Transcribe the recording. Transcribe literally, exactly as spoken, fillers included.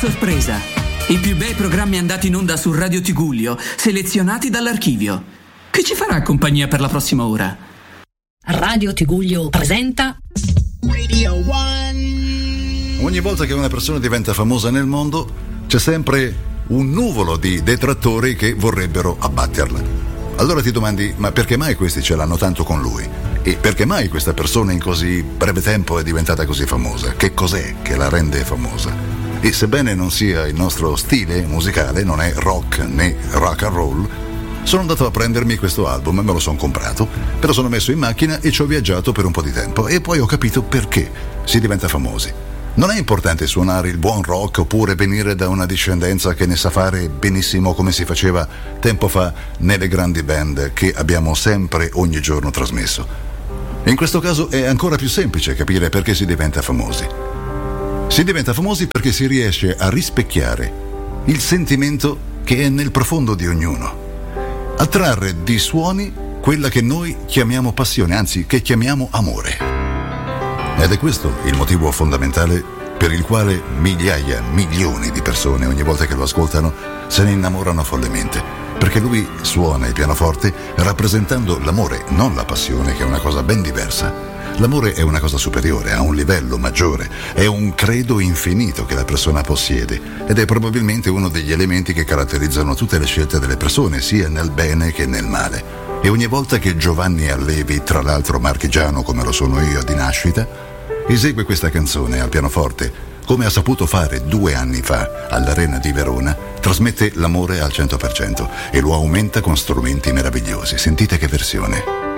sorpresa. I più bei programmi andati in onda su Radio Tigullio, selezionati dall'archivio. Chi ci farà compagnia per la prossima ora? Radio Tigullio presenta Radio One. Ogni volta che una persona diventa famosa nel mondo, c'è sempre un nuvolo di detrattori che vorrebbero abbatterla. Allora ti domandi, ma perché mai questi ce l'hanno tanto con lui? E perché mai questa persona in così breve tempo è diventata così famosa? Che cos'è che la rende famosa? E sebbene non sia il nostro stile musicale, non è rock né rock and roll, sono andato a prendermi questo album e me lo sono comprato, me lo sono messo in macchina e ci ho viaggiato per un po' di tempo e poi ho capito perché si diventa famosi. Non è importante suonare il buon rock oppure venire da una discendenza che ne sa fare benissimo come si faceva tempo fa nelle grandi band che abbiamo sempre ogni giorno trasmesso. In questo caso è ancora più semplice capire perché si diventa famosi. Si diventa famosi perché si riesce a rispecchiare il sentimento che è nel profondo di ognuno, a trarre di suoni quella che noi chiamiamo passione, anzi che chiamiamo amore. Ed è questo il motivo fondamentale per il quale migliaia, milioni di persone ogni volta che lo ascoltano se ne innamorano follemente, perché lui suona il pianoforte rappresentando l'amore, non la passione, che è una cosa ben diversa. L'amore è una cosa superiore, ha un livello maggiore, è un credo infinito che la persona possiede ed è probabilmente uno degli elementi che caratterizzano tutte le scelte delle persone, sia nel bene che nel male. E ogni volta che Giovanni Allevi, tra l'altro marchigiano come lo sono io di nascita, esegue questa canzone al pianoforte, come ha saputo fare due anni fa all'Arena di Verona, trasmette l'amore al cento per cento e lo aumenta con strumenti meravigliosi. Sentite che versione.